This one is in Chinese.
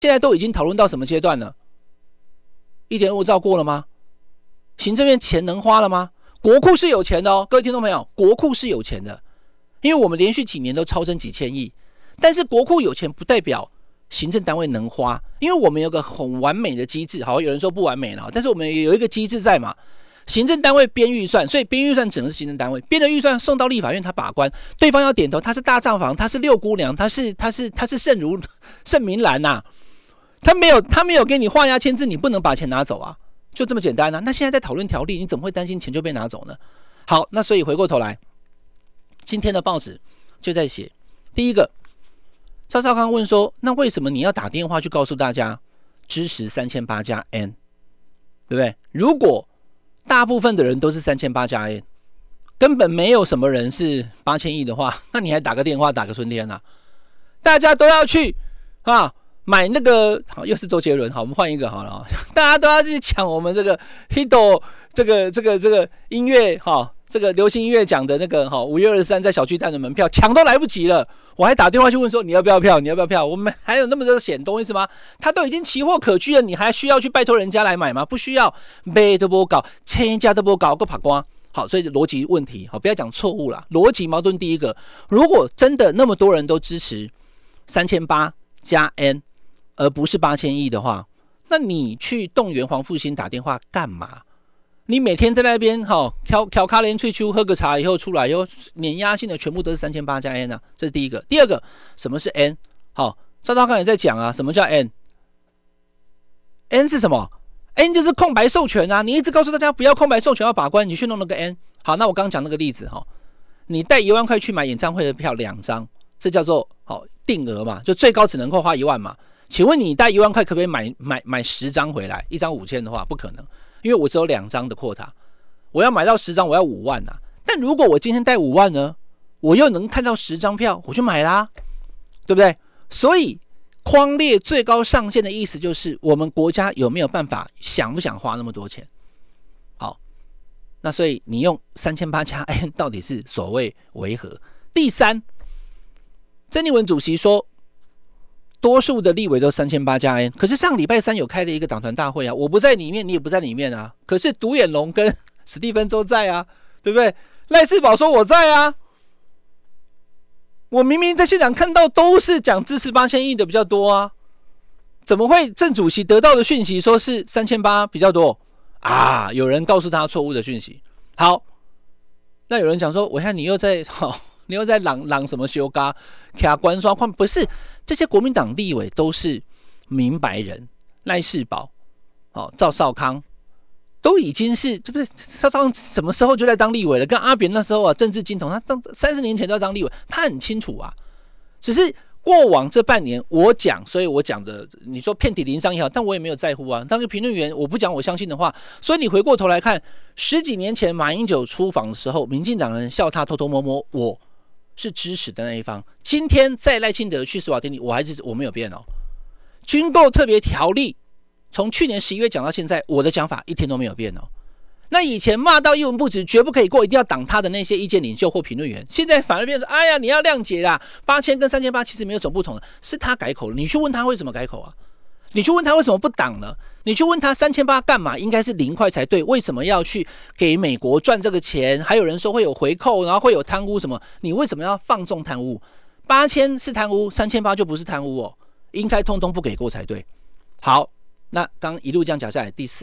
现在都已经讨论到什么阶段了？1.25兆过了吗？行政院钱能花了吗？国库是有钱的哦，各位听众朋友，国库是有钱的，因为我们连续几年都超增几千亿，但是国库有钱不代表行政单位能花，因为我们有个很完美的机制，好，有人说不完美了，但是我们有一个机制在嘛，行政单位编预算，所以编预算只能是行政单位编的预算送到立法院，他把关，对方要点头，他是大账房，他是六姑娘，他是盛明兰呐，他没有给你画押签字，你不能把钱拿走啊。就这么简单啊！那现在在讨论条例，你怎么会担心钱就被拿走呢？好，那所以回过头来，今天的报纸就在写，第一个，赵少康问说，那为什么你要打电话去告诉大家支持38加 N， 对不对？如果大部分的人都是38加 N， 根本没有什么人是8000亿的话，那你还打个电话打个春天啊？大家都要去啊！买那个好，又是周杰伦，好，我们换一个好了啊！大家都要去抢我们这个 Hito 这个音乐哈，这个流行音乐奖的那个哈，5月23在小巨蛋的门票抢都来不及了，我还打电话去问说你要不要票？你要不要票？我们还有那么多险，懂我意思吗？他都已经期货可居了，你还需要去拜托人家来买吗？不需要，买都不搞，1000家都不搞，够怕光。好，所以逻辑问题，好，不要讲错误啦，逻辑矛盾。第一个，如果真的那么多人都支持3800加 N。而不是8000亿的话，那你去动员黄复兴打电话干嘛？你每天在那边挑卡连翠秋喝个茶以后出来以后，碾压性的全部都是3800加 N 啊，这是第一个。第二个，什么是 N？ 好，赵少康也在讲啊，什么叫 N？N 是什么 ？N 就是空白授权啊！你一直告诉大家不要空白授权，要把关，你去弄那个 N。好，那我刚讲那个例子哈，你带1万块去买演唱会的票2张，这叫做定额嘛，就最高只能够花1万嘛。请问你带1万块可不可以买10张回来？1张5000的话不可能，因为我只有2张的quota，我要买到10张，我要5万啊。但如果我今天带5万呢，我又能看到10张票，我就买啦，对不对？所以匡列最高上限的意思就是我们国家有没有办法，想不想花那么多钱？好，那所以你用3800加 N 到底是所谓为何？第三，曾丽文主席说。多数的立委都3800加 N， 可是上礼拜3有开了一个党团大会啊，我不在里面，你也不在里面啊。可是独眼龙跟史蒂芬周在啊，对不对？赖士葆说我在啊，我明明在现场看到都是讲支持8000亿的比较多啊，怎么会郑主席得到的讯息说是3800比较多啊？有人告诉他错误的讯息。好，那有人讲说，我看你又在朗什么修嘎卡关刷换，不是。这些国民党立委都是明白人，赖士葆、赵少康都已经是，对不对？赵少康什么时候就在当立委了？跟阿扁那时候啊，政治金童，他30年前就要当立委，他很清楚啊。只是过往这半年我讲，所以我讲的，你说遍体鳞伤也好，但我也没有在乎啊。当个评论员，我不讲我相信的话，所以你回过头来看，10几年前马英九出访的时候，民进党人笑他偷偷摸摸，我是支持的那一方。今天在赖清德去斯瓦蒂尼，我没有变哦。军购特别条例从去年11月讲到现在，我的讲法一天都没有变哦。那以前骂到一文不值，绝不可以过，一定要挡他的那些意见领袖或评论员，现在反而变成哎呀，你要谅解啦，8000跟3800其实没有什么不同的，是他改口了。你去问他为什么改口啊？你去问他为什么不挡呢？你去问他3800干嘛？应该是0块才对，为什么要去给美国赚这个钱？还有人说会有回扣，然后会有贪污什么？你为什么要放纵贪污？8000是贪污，3800就不是贪污哦，应该通通不给过才对。好，那刚一路这样讲下来，第4